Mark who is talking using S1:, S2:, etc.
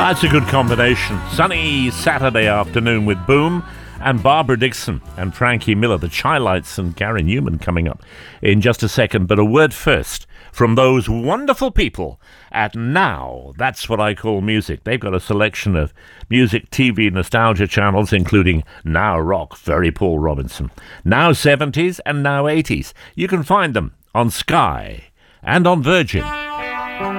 S1: That's a good combination. Sunny Saturday afternoon with Boom and Barbara Dixon and Frankie Miller. The Chi-Lites and Gary Newman coming up in just a second. But a word first from those wonderful people at Now. That's what I call music. They've got a selection of music, TV, nostalgia channels, including Now Rock, very Paul Robinson, Now 70s and Now 80s. You can find them on Sky and on Virgin.